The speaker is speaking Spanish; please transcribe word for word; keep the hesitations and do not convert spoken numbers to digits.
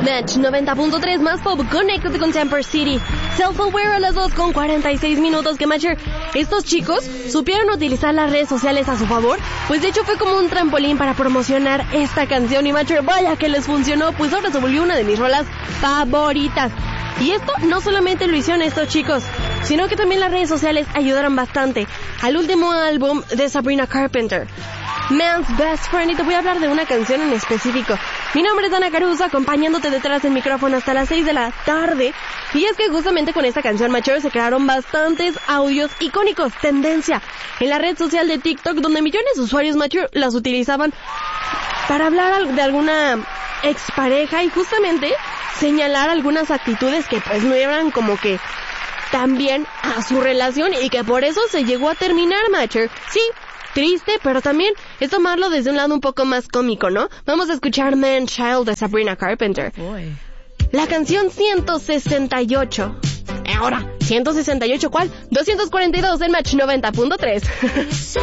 Match noventa punto tres más pop, Connected con Temper City. Self-Aware a las dos con cuarenta y seis minutos. Que Matcher, estos chicos supieron utilizar las redes sociales a su favor, pues de hecho fue como un trampolín para promocionar esta canción. Y Matcher, vaya que les funcionó, pues ahora se volvió una de mis rolas favoritas. Y esto no solamente lo hicieron estos chicos, sino que también las redes sociales ayudaron bastante al último álbum de Sabrina Carpenter, Man's Best Friend, y te voy a hablar de una canción en específico. Mi nombre es Ana Caruso, acompañándote detrás del micrófono hasta las seis de la tarde. Y es que justamente con esta canción, Machero, se crearon bastantes audios icónicos, tendencia en la red social de TikTok, donde millones de usuarios, Machero, las utilizaban para hablar de alguna expareja y justamente señalar algunas actitudes que pues no eran como que tan bien a su relación y que por eso se llegó a terminar, Matcher. Sí, triste, pero también es tomarlo desde un lado un poco más cómico, ¿no? Vamos a escuchar Man Child de Sabrina Carpenter. Boy. La canción ciento sesenta y ocho. Ahora, ¿ciento sesenta y ocho cuál? doscientos cuarenta y dos en Match noventa punto tres.